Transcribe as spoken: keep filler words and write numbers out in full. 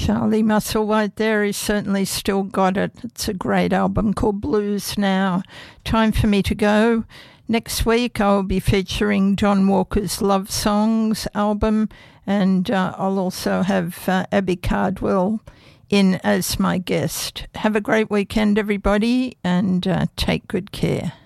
Charlie Musselwhite there, he's certainly still got it. It's a great album called Blues Now. Time for me to go. Next week I'll be featuring John Walker's Love Songs album, and uh, I'll also have uh, Abby Cardwell in as my guest. Have a great weekend, everybody, and uh, take good care.